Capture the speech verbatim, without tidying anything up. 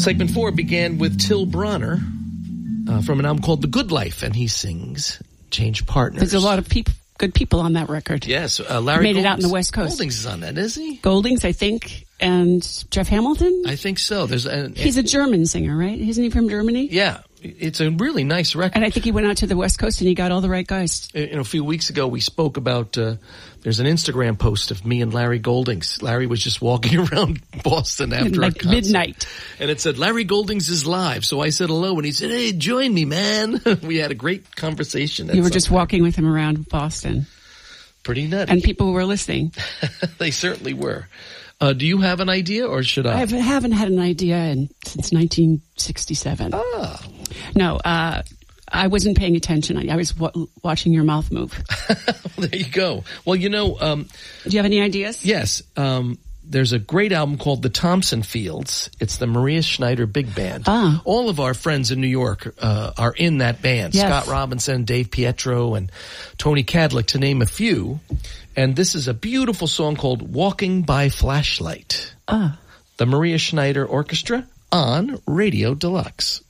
Segment four began with Till Bronner uh, from an album called The Good Life, and he sings Change Partners. There's a lot of people, good people on that record. Yes, uh, Larry made Goldings, it out in the West Coast. Goldings is on that, is he? Goldings, I think, and Jeff Hamilton. I think so. There's a, He's a German singer, right? Isn't he from Germany? Yeah, it's a really nice record. And I think he went out to the West Coast and he got all the right guys. You know, a few weeks ago we spoke about, uh, there's an Instagram post of me and Larry Goldings. Larry was just walking around Boston after like our concert. midnight. And it said, Larry Goldings is live. So I said hello and he said, hey, join me, man. We had a great conversation. You were just walking with him around Boston. Pretty nutty. And people were listening. They certainly were. Uh, do you have an idea or should I? I haven't had an idea in, since nineteen sixty-seven. Ah. No, uh, I wasn't paying attention. I, I was w- watching your mouth move. There you go. Well, you know. Um, do you have any ideas? Yes. Um, there's a great album called The Thompson Fields. It's the Maria Schneider Big Band. Ah. All of our friends in New York uh, are in that band. Yes. Scott Robinson, Dave Pietro, and Tony Cadlick, to name a few. And this is a beautiful song called Walking by Flashlight. Ah. The Maria Schneider Orchestra on Radio Deluxe.